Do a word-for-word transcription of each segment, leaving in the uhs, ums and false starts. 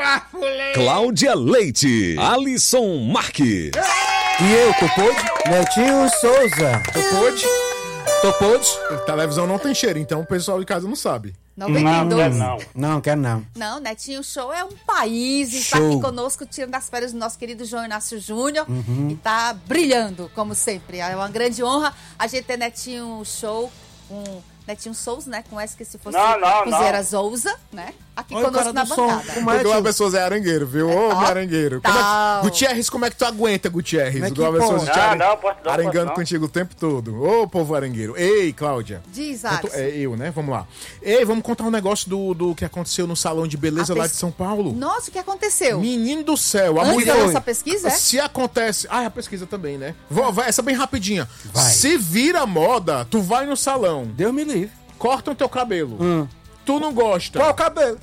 Cláudia Leite, Alisson Marques. E eu, tô pode? Netinho Souza. Tô pode? Tô pode? Televisão não tem cheiro, então o pessoal de casa não sabe. noventa e dois. Não, não. Não, quero não. Não, Netinho Show é um país. Está Show. aqui conosco, tirando das férias do nosso querido João Inácio Júnior. Uhum. E tá brilhando, como sempre. É uma grande honra a gente ter Netinho Show com Netinho Souza, né? Com essa que se fosse Não, não, Cozeira não. Souza, né? Aqui Olha o conosco cara na do som. bancada. Como O é, Glauber tio? Souza é arangueiro, viu? Ô, meu arangueiro. Como é Tal. que... Gutierrez, como é que tu aguenta, Gutierrez? Como é O que Glauber pode? Souza te Não, aran- não, posso não, arangando posso não. contigo o tempo todo. Ô, povo arangueiro. Ei, Cláudia. Diz, Conto- Alisson. É eu, né? Vamos lá. Ei, vamos contar um negócio do, do que aconteceu no salão de beleza A lá pes- de São Paulo. Nossa, o que aconteceu? Menino do céu, a Antes mulher... da nossa pesquisa, é? Se acontece... Ah, a pesquisa também, né? Vou, vai, essa bem rapidinha. Vai. Se vira moda, tu vai no salão, Deus me livre. cortam teu cabelo. Hum. Tu não gosta. Qual o cabelo?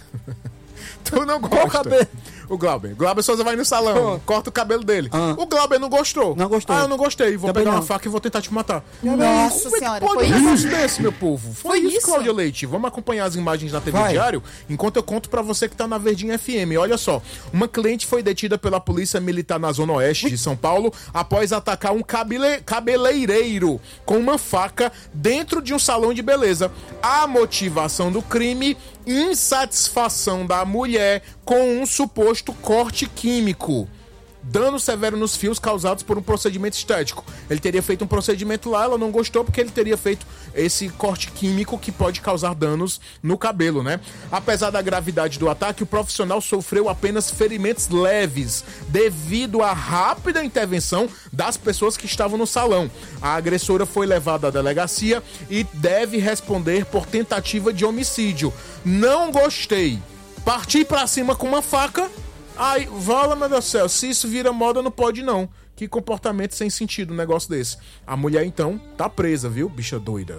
Tu não Qual gosta. cabelo? O Glauber. Glauber Souza vai no salão, Ah. corta o cabelo dele. Ah. O Glauber não gostou. Não gostou. Ah, eu não gostei. Vou Também pegar não. uma faca e vou tentar te matar. Nossa Como é que Senhora, pode foi um isso? negócio desse, meu povo? Foi, Foi isso, isso? Cláudia Leite. Vamos acompanhar as imagens na T V Vai. Diário, enquanto eu conto pra você que tá na Verdinha F M. Olha só, uma cliente foi detida pela polícia militar na zona oeste de São Paulo após atacar um cabele... cabeleireiro com uma faca dentro de um salão de beleza. A motivação do crime: insatisfação da mulher com um suposto corte químico. Dano severo nos fios causados por um procedimento estético. Ele teria feito um procedimento lá, ela não gostou porque ele teria feito esse corte químico que pode causar danos no cabelo, né? Apesar da gravidade do ataque, o profissional sofreu apenas ferimentos leves devido à rápida intervenção das pessoas que estavam no salão. A agressora foi levada à delegacia e deve responder por tentativa de homicídio. Não gostei. Parti pra cima com uma faca. Ai, vala, meu Deus do céu, se isso vira moda, não pode não. Que comportamento sem sentido um negócio desse. A mulher, então, tá presa, viu, bicha doida?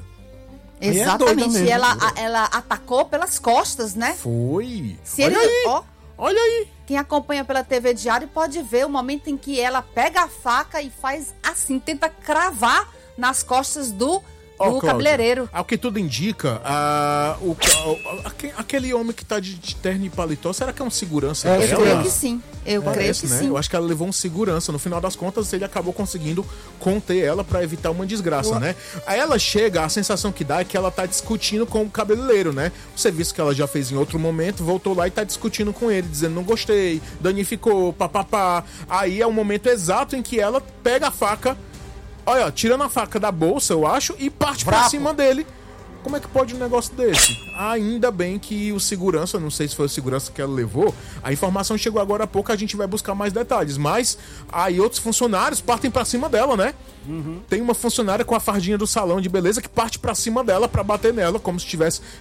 é doida Exatamente. mesmo. E ela, a- ela atacou pelas costas, né? Foi. Se Olha ele, aí, ó, olha aí. quem acompanha pela T V Diário pode ver o momento em que ela pega a faca e faz assim, tenta cravar nas costas do, Ó, do Cláudia, cabeleireiro. Ao que tudo indica, a, o, a- aque- aquele homem que tá de, de terno e paletó, será que é um segurança É, Eu dela? creio que sim. Eu creio Parece, que né? sim. Eu acho que ela levou um segurança. No final das contas, ele acabou conseguindo conter ela pra evitar uma desgraça, né? Aí ela chega, a sensação que dá é que ela tá discutindo com o cabeleireiro, né? O serviço que ela já fez em outro momento, voltou lá e tá discutindo com ele, dizendo não gostei, danificou, papapá. Aí é o momento exato em que ela pega a faca, olha, tirando a faca da bolsa, eu acho, e parte pra Fraco. cima dele. Como é que pode um negócio desse? Ainda bem que o segurança, não sei se foi o segurança que ela levou, a informação chegou agora há pouco, a gente vai buscar mais detalhes, mas aí outros funcionários partem pra cima dela, né? Tem uma funcionária com a fardinha do salão de beleza que parte pra cima dela pra bater nela, como se estivesse